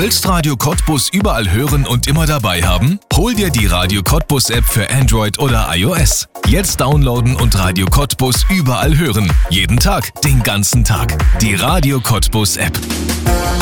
willst Radio Cottbus überall hören und immer dabei haben? Hol dir die Radio Cottbus App für Android oder iOS. Jetzt downloaden und Radio Cottbus überall hören. Jeden Tag, den ganzen Tag. Die Radio Cottbus App.